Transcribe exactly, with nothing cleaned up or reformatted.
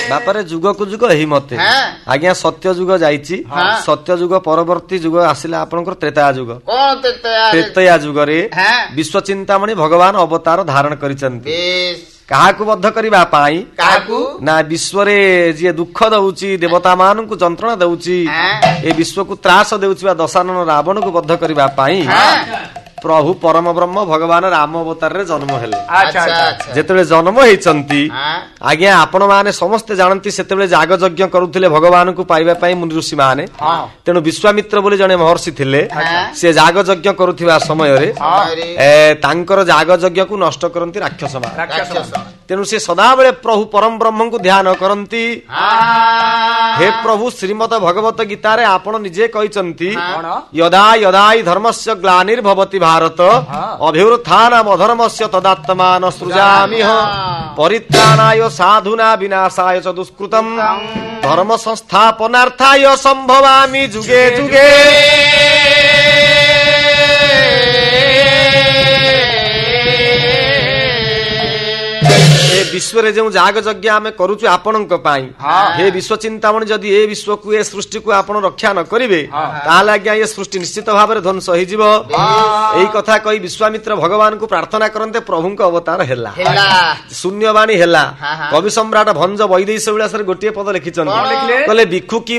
ବାପାରେ ଯୁଗକୁ ଯୁଗ ଏହି ମତେ ଆଜ୍ଞା ସତ୍ୟ ଯୁଗ ଯାଇଛି ସତ୍ୟ ଯୁଗ ପରବର୍ତ୍ତୀ ଯୁଗ ଆସିଲା ଆପଣଙ୍କର ତ୍ରେତୟା ଯୁଗ ତ୍ରେତୟା ଯୁଗରେ ବିଶ୍ୱ ଚିନ୍ତାମଣି ଭଗବାନ ଅବତାର ଧାରଣ କରିଛନ୍ତି କାହାକୁ ବଦ୍ଧ କରିବା ପାଇଁ ନା ବିଶ୍ୱରେ ଯିଏ ଦୁଃଖ ଦଉଛି ଦେବତା ମାନଙ୍କୁ ଯନ୍ତ୍ରଣା ଦଉଛି ଏ ବିଶ୍ୱକୁ ତ୍ରାସ ଦେଉଛି ବା ଦଶାନନ ରାବଣକୁ ବଦ୍ଧ କରିବା ପାଇଁ ପ୍ରଭୁ ପରମ ବ୍ରହ୍ମ ଭଗବାନ ରାମ ଅବତାରରେ ଜନ୍ମ ହେଲେ ଯେତେବେଳେ ଜନ୍ମ ହେଇଛନ୍ତି ଆଜ୍ଞା ଆପଣ ମାନେ ସମସ୍ତେ ଜାଣନ୍ତି ସେତେବେଳେ ଯାଗ ଯଜ୍ଞ କରୁଥିଲେ ଭଗବାନଙ୍କୁ ପାଇବା ପାଇଁ ମୁନି ଋଷି ମାନେ ତେଣୁ ବିଶ୍ୱାମିତ୍ର ବୋଲି ଜଣେ ମହର୍ଷି ଥିଲେ ସେ ଯାଗ ଯଜ୍ଞ କରୁଥିବା ସମୟରେ ତାଙ୍କର ଯାଗ ଯଜ୍ଞକୁ ନଷ୍ଟ କରନ୍ତି ରାକ୍ଷସ ମାନେ ତେଣୁ ସେ ସଦାବେଳେ ପ୍ରଭୁ ପରମ ବ୍ରହ୍ମଙ୍କୁ ଧ୍ୟାନ କରନ୍ତି ହେ ପ୍ରଭୁ ଶ୍ରୀମଦ ଭଗବତ ଗୀତାରେ ଆପଣ ନିଜେ କହିଛନ୍ତି ଯଦା ଯଦା ଧର୍ମସ୍ୟ ଗ୍ଲାନିର୍ଭବତି ଭାରତ ଅଭ୍ୟୁତ୍ଥାନମ୍ ଅଧର୍ମସ୍ୟ ତଦାତ୍ମାନ ସୃଜାମିହ ପରିତ୍ରାଣାୟ ସାଧୁନା ବିନାଶାୟ চ ଦୁଷ୍କୃତମ୍ ଧର୍ମ ସଂସ୍ଥାପନାର୍ଥାୟ ସମ୍ଭବାମି ଯୁଗେ ଯୁଗେ विश्व जो जाग यज्ञ आम करुचु आपणक हे विश्व चिंतामणि जदि ए विश्व को ए सृष्टि को आपण रक्षा न करिवे ताले आज्ञा ये सृष्टि निश्चित भाव में ध्वंस होई जीवो एई कथा कहि विश्वामित्र भगवान को प्रार्थना करते प्रभु को अवतार हेला शून्यवाणी हेला कवि सम्राट भंज वैदेही विलास गोटे पद लिखिछन कहले भिक्षु की